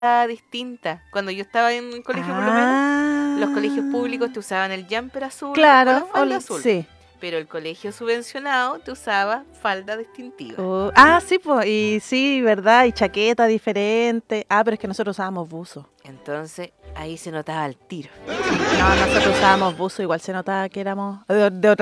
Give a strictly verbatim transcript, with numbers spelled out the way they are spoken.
distinta. Cuando yo estaba en el colegio, por lo menos, Ah. los colegios públicos te usaban el jumper azul Claro, o la falda ol- azul. sí. Pero el colegio subvencionado te usaba falda distintiva. Oh, ah, sí, pues, y sí, ¿verdad? Y chaqueta diferente. Ah, pero es que nosotros usábamos buzo. Entonces, ahí se notaba el tiro. No, nosotros usábamos buzo, igual se notaba que éramos de, de otra